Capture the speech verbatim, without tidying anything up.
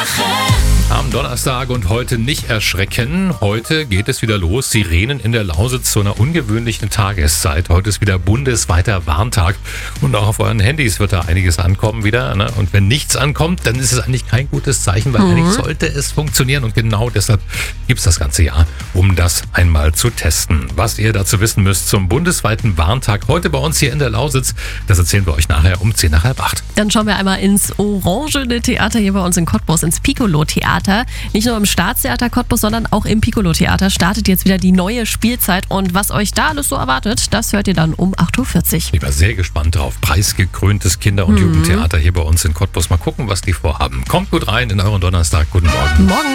Am Donnerstag und heute nicht erschrecken. Heute geht es wieder los. Sirenen in der Lausitz zu einer ungewöhnlichen Tageszeit. Heute ist wieder bundesweiter Warntag. Und auch auf euren Handys wird da einiges ankommen wieder. Ne? Und wenn nichts ankommt, dann ist es eigentlich kein gutes Zeichen, weil mhm. eigentlich sollte es funktionieren. Und genau deshalb gibt es das ganze Jahr, um das einmal zu testen. Was ihr dazu wissen müsst zum bundesweiten Warntag heute bei uns hier in der Lausitz, das erzählen wir euch nachher um zehn nach halb acht. Dann schauen wir einmal ins Orangene Theater hier bei uns in Cottbus, ins Piccolo-Theater. Nicht nur im Staatstheater Cottbus, sondern auch im Piccolo-Theater startet jetzt wieder die neue Spielzeit. Und was euch da alles so erwartet, das hört ihr dann um acht Uhr vierzig. Ich war sehr gespannt drauf. Preisgekröntes Kinder- und mhm. Jugendtheater hier bei uns in Cottbus. Mal gucken, was die vorhaben. Kommt gut rein in euren Donnerstag. Guten Morgen. Morgen.